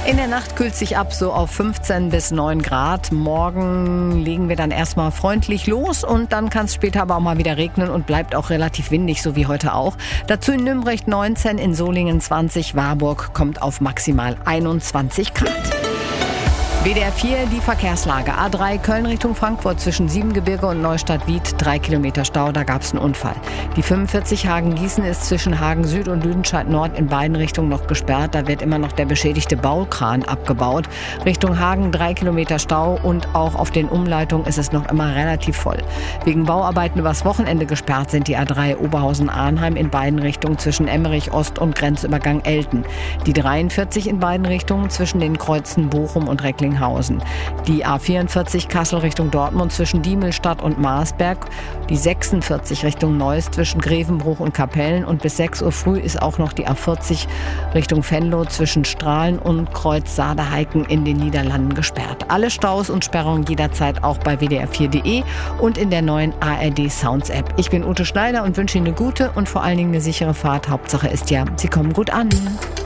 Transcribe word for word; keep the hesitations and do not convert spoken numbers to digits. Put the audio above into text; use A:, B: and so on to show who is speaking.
A: In der Nacht kühlt sich ab so auf fünfzehn bis neun Grad. Morgen legen wir dann erstmal freundlich los und dann kann es später aber auch mal wieder regnen und bleibt auch relativ windig, so wie heute auch. Dazu in Nümbrecht neunzehn, in Solingen zwanzig, Warburg kommt auf maximal einundzwanzig Grad. W D R vier, die Verkehrslage. A drei Köln Richtung Frankfurt zwischen Siebengebirge und Neustadt-Wied. Drei Kilometer Stau, da gab es einen Unfall. Die fünfundvierzig Hagen-Gießen ist zwischen Hagen Süd und Lüdenscheid Nord in beiden Richtungen noch gesperrt. Da wird immer noch der beschädigte Baukran abgebaut. Richtung Hagen drei Kilometer Stau und auch auf den Umleitungen ist es noch immer relativ voll. Wegen Bauarbeiten übers Wochenende gesperrt sind die A drei Oberhausen-Arnheim in beiden Richtungen zwischen Emmerich Ost und Grenzübergang Elten. Die dreiundvierzig in beiden Richtungen zwischen den Kreuzen Bochum und Recklinghausen. Die A vierundvierzig Kassel Richtung Dortmund zwischen Diemelstadt und Marsberg. Die sechsundvierzig Richtung Neuss zwischen Grevenbruch und Kapellen. Und bis sechs Uhr früh ist auch noch die A vierzig Richtung Venlo zwischen Strahlen und Kreuz Saade-Heiken in den Niederlanden gesperrt. Alle Staus und Sperrungen jederzeit auch bei w d r vier punkt de und in der neuen A R D Sounds App. Ich bin Ute Schneider und wünsche Ihnen eine gute und vor allen Dingen eine sichere Fahrt. Hauptsache ist ja, Sie kommen gut an.